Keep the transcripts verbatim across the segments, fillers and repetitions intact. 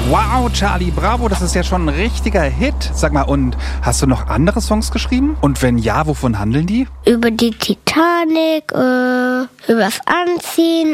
Wow, Charlie, bravo, das ist ja schon ein richtiger Hit. Sag mal, und hast du noch andere Songs geschrieben? Und wenn ja, wovon handeln die? Über die Titanic, äh, übers Anziehen,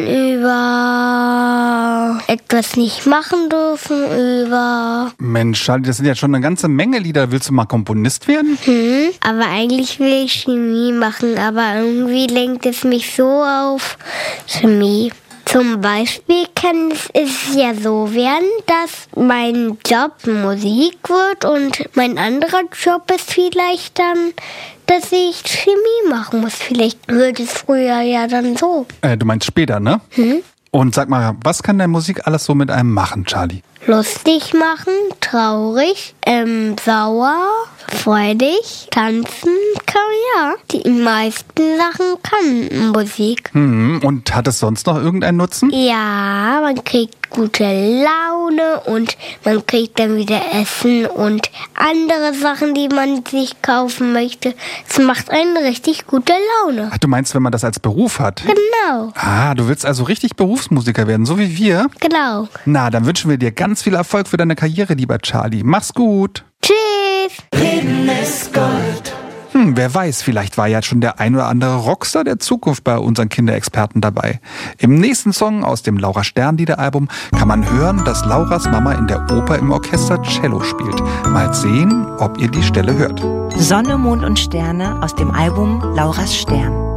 über etwas nicht machen dürfen, über... Mensch, Charlie, das sind ja schon eine ganze Menge Lieder. Willst du mal Komponist werden? Hm, aber eigentlich will ich Chemie machen, aber irgendwie lenkt es mich so auf Chemie. Zum Beispiel kann es ja so werden, dass mein Job Musik wird und mein anderer Job ist vielleicht dann, dass ich Chemie machen muss. Vielleicht wird es früher ja dann so. Äh, du meinst später, ne? Hm? Und sag mal, was kann deine Musik alles so mit einem machen, Charlie? Lustig machen, traurig, ähm, sauer, freudig, tanzen, kann ja. Die meisten Sachen kann Musik. Hm, und hat es sonst noch irgendeinen Nutzen? Ja, man kriegt gute Laune und man kriegt dann wieder Essen und andere Sachen, die man sich kaufen möchte. Es macht einen richtig gute Laune. Ach, du meinst, wenn man das als Beruf hat? Genau. Ah, du willst also richtig Berufsmusiker werden, so wie wir? Genau. Na, dann wünschen wir dir ganz viel Erfolg für deine Karriere, lieber Charlie. Mach's gut. Tschüss. Leben ist Gold. Hm, wer weiß, vielleicht war ja schon der ein oder andere Rockstar der Zukunft bei unseren Kinderexperten dabei. Im nächsten Song aus dem Laura Stern-Lieder-Album kann man hören, dass Lauras Mama in der Oper im Orchester Cello spielt. Mal sehen, ob ihr die Stelle hört. Sonne, Mond und Sterne aus dem Album Lauras Stern.